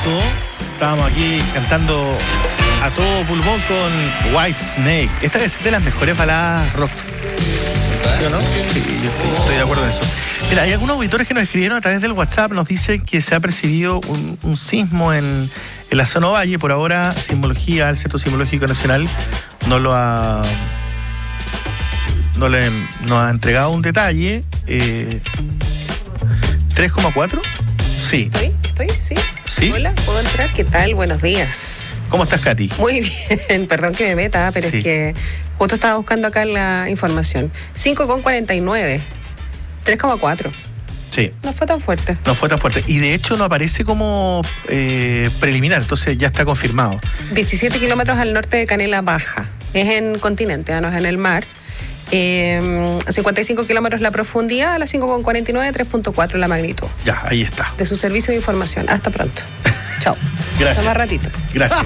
temazo. Estábamos aquí cantando a todo pulmón con Whitesnake. Esta es de las mejores baladas rock. ¿Sí o no? Sí, yo estoy de acuerdo en eso. Mira, hay algunos auditores que nos escribieron a través del WhatsApp, nos dicen que se ha percibido un sismo en la zona Valle. Por ahora, Sismología, el Centro Sismológico Nacional, nos ha entregado un detalle. 3,4. Sí. ¿Estoy? ¿Sí? ¿Sí? Hola, ¿puedo entrar? ¿Qué tal? Buenos días. ¿Cómo estás, Katy? Muy bien, perdón que me meta, pero Sí. es que justo estaba buscando acá la información. 5,49. 3,4. Sí. No fue tan fuerte. No fue tan fuerte. Y de hecho no aparece como preliminar, entonces ya está confirmado. 17 kilómetros al norte de Canela Baja. Es en continente, no es en el mar. 55 kilómetros la profundidad, a las 5,49, 3,4 la magnitud. Ya, ahí está. De su servicio de información. Hasta pronto. Chao. Gracias. Hasta más ratito. Gracias.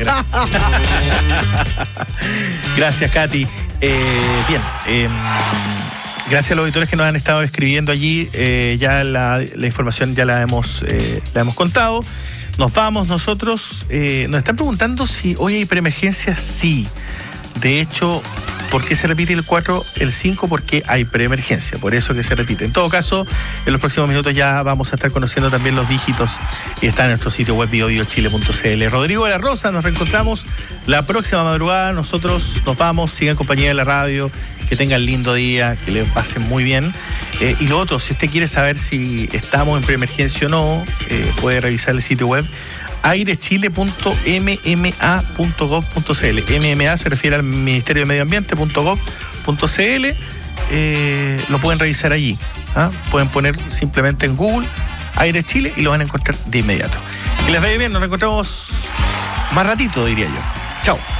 Gracias, Katy. Bien. Gracias a los auditores que nos han estado escribiendo allí. Ya la información ya la hemos contado. Nos vamos nosotros. Nos están preguntando si hoy hay preemergencia. Sí. De hecho, ¿por qué se repite el 4, el 5? Porque hay preemergencia, por eso que se repite. En todo caso, en los próximos minutos ya vamos a estar conociendo también los dígitos y está en nuestro sitio web biobiochile.cl. Rodrigo de la Rosa, nos reencontramos la próxima madrugada. Nosotros nos vamos, sigan en compañía de la radio, que tengan lindo día, que les pasen muy bien. Y lo otro, si usted quiere saber si estamos en preemergencia o no, puede revisar el sitio web airechile.mma.gov.cl. MMA se refiere al Ministerio de Medio Ambiente.gov.cl. Lo pueden revisar allí. Pueden poner simplemente en Google Aire Chile y lo van a encontrar de inmediato. Que les vaya bien, nos reencontramos más ratito, diría yo. Chao.